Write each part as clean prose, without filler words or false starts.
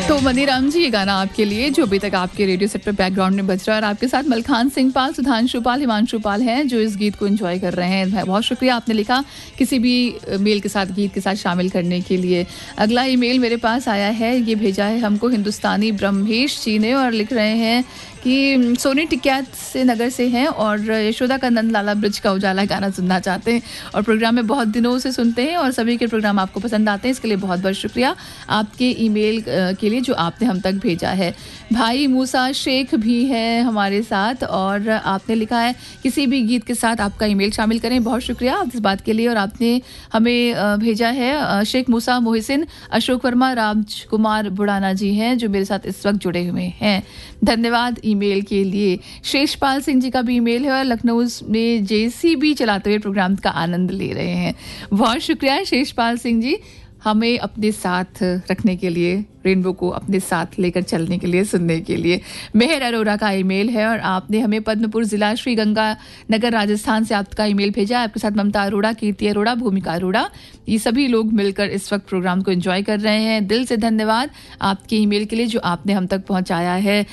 तो मनीराम जी, ये गाना आपके लिए जो अभी तक आपके रेडियो सेट पर बैकग्राउंड में बज रहा है, और आपके साथ मलखान सिंह पाल, सुधांशु पाल, हिमांशु पाल हैं जो इस गीत को एंजॉय कर रहे हैं। बहुत शुक्रिया, आपने लिखा किसी भी मेल के साथ गीत के साथ शामिल करने के लिए। अगला ईमेल मेरे पास आया है, ये भेजा है हमको हिंदुस्तानी ब्रह्मेश जी ने, और लिख रहे हैं कि सोनी टिक्यात से नगर से हैं और यशोदा का नंद लाला ब्रिज का उजाला गाना सुनना चाहते हैं और प्रोग्राम में बहुत दिनों से सुनते हैं और सभी के प्रोग्राम आपको पसंद आते हैं। इसके लिए बहुत बहुत शुक्रिया आपके ईमेल के लिए जो आपने हम तक भेजा है। भाई मूसा शेख भी है हमारे साथ और आपने लिखा है किसी भी गीत के साथ आपका ईमेल शामिल करें। बहुत शुक्रिया आप इस बात के लिए। और आपने हमें भेजा है शेख मूसा मोहसिन, अशोक वर्मा, राजकुमार बुढ़ाना जी हैं जो मेरे साथ इस वक्त जुड़े हुए हैं। धन्यवाद ईमेल के लिए। शेषपाल सिंह जी का भी ईमेल है और लखनऊ में जेसीबी चलाते हुए प्रोग्राम का आनंद ले रहे हैं। बहुत शुक्रिया शेषपाल सिंह जी, हमें अपने साथ रखने के लिए, रेनबो को अपने साथ लेकर चलने के लिए, सुनने के लिए। मेहर अरोरा का ईमेल है और आपने हमें पद्मपुर जिला श्री गंगा नगर राजस्थान से आपका ईमेल भेजा है। आपके साथ ममता अरोड़ा, कीर्ति अरोड़ा, भूमिका अरोड़ा, ये सभी लोग मिलकर इस वक्त प्रोग्राम को एंजॉय कर रहे हैं। दिल से धन्यवाद आपके ईमेल के लिए जो आपने हम तक पहुंचाया है।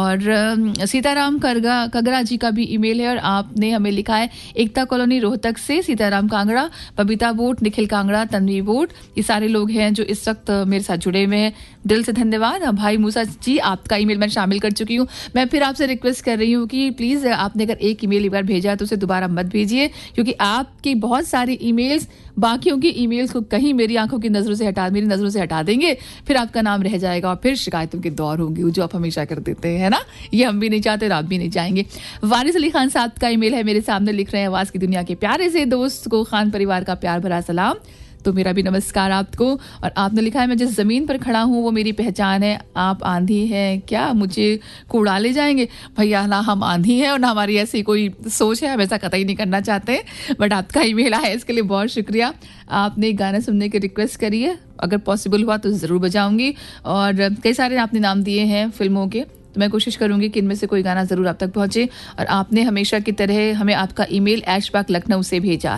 और सीताराम कगरा जी का भी ईमेल है और आपने हमें लिखा है एकता कॉलोनी रोहतक से सीताराम कांगड़ा, बबीता वोट, निखिल कांगड़ा, तन्वी वोट, ये सारे लोग हैं जो इस वक्त मेरे साथ जुड़े हुए हैं। दिल से धन्यवाद। भाई मूसा जी, आपका ईमेल मैं शामिल कर चुकी हूँ। मैं फिर आपसे रिक्वेस्ट कर रही हूँ कि प्लीज़ आपने अगर एक ईमेल एक बार भेजा है तो उसे दोबारा मत भेजिए, क्योंकि आपकी बहुत सारी ईमेल्स बाकियों की ईमेल्स को कहीं मेरी आंखों की नज़रों से हटा देंगे, फिर आपका नाम रह जाएगा और फिर शिकायतों के दौर होंगे जो आप हमेशा कर देते हैं ना। ये हम भी नहीं चाहते और आप भी नहीं चाहेंगे। वारिस अली खान साहब का ईमेल है मेरे सामने, लिख रहे हैं आवाज़ की दुनिया के प्यारे से दोस्त को खान परिवार का प्यार भरा सलाम। तो मेरा भी नमस्कार आपको। और आपने लिखा है मैं जिस ज़मीन पर खड़ा हूँ वो मेरी पहचान है, आप आंधी हैं क्या, मुझे कूड़ा ले जाएंगे। भैया ना हम आंधी हैं और ना हमारी ऐसी कोई सोच है, हम ऐसा कतई नहीं करना चाहते, बट आपका ईमेल आया है इसके लिए बहुत शुक्रिया। आपने गाना सुनने की रिक्वेस्ट करी है, अगर पॉसिबल हुआ तो ज़रूर बजाऊँगी। और कई सारे आपने नाम दिए हैं फिल्मों के, तो मैं कोशिश करूंगी कि इनमें से कोई गाना ज़रूर आप तक पहुँचे। और आपने हमेशा की तरह हमें आपका ईमेल @, लखनऊ से भेजा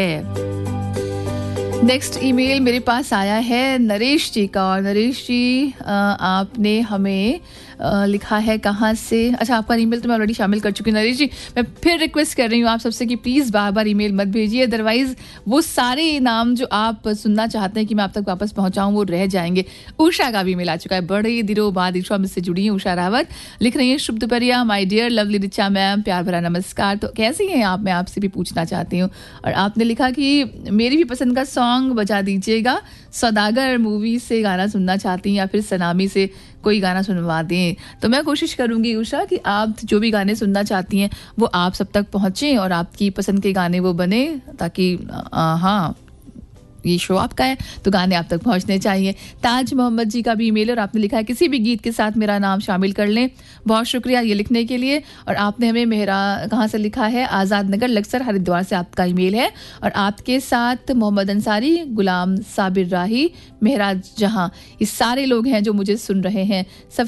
है। नेक्स्ट ईमेल मेरे पास आया है नरेश जी का, और नरेश जी आपने हमें लिखा है कहाँ से, अच्छा आपका ईमेल तो मैं ऑलरेडी शामिल कर चुकी हूँ। नरेश जी, मैं फिर रिक्वेस्ट कर रही हूँ आप सबसे कि प्लीज़ बार बार ईमेल मत भेजिए, अदरवाइज़ वो सारे नाम जो आप सुनना चाहते हैं कि मैं आप तक वापस पहुँचाऊँ वो रह जाएंगे। उषा का भी ईमेल आ चुका है, बड़े दिनों बाद उषा मुझसे जुड़ी हैं। उषा रावत लिख रही हैं शुभ दोपहरिया my dear lovely Richa ma'am, प्यार भरा नमस्कार। तो कैसी हैं आप, मैं आपसे भी पूछना चाहती हूँ। और आपने लिखा कि मेरी भी पसंद का सॉन्ग बजा दीजिएगा, सौदागर मूवी से गाना सुनना चाहती हैं या फिर सनामी से कोई गाना सुनवा दें। तो मैं कोशिश करूंगी उषा कि आप जो भी गाने सुनना चाहती हैं वो आप सब तक पहुंचें और आपकी पसंद के गाने वो बने, ताकि हाँ ये शो आपका है तो गाने आप तक पहुंचने चाहिए। ताज मोहम्मद जी का भी ईमेल, और आपने लिखा है किसी भी गीत के साथ मेरा नाम शामिल कर लें। बहुत शुक्रिया ये लिखने के लिए। और आपने हमें मेरा कहाँ से लिखा है, आज़ाद नगर लक्सर हरिद्वार से आपका ईमेल है। और आपके साथ मोहम्मद अंसारी, गुलाम साबिर राही, मेहराज जहां, ये सारे लोग हैं जो मुझे सुन रहे हैं।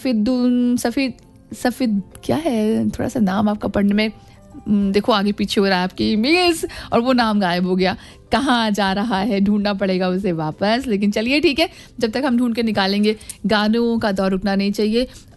सफ़ीद क्या है, थोड़ा सा नाम आपका पढ़ने में देखो आगे पीछे हो रहा है आपकी ईमेल्स और वो नाम गायब हो गया, कहाँ जा रहा है, ढूंढना पड़ेगा उसे वापस। लेकिन चलिए ठीक है, जब तक हम ढूंढ के निकालेंगे, गानों का दौर रुकना नहीं चाहिए।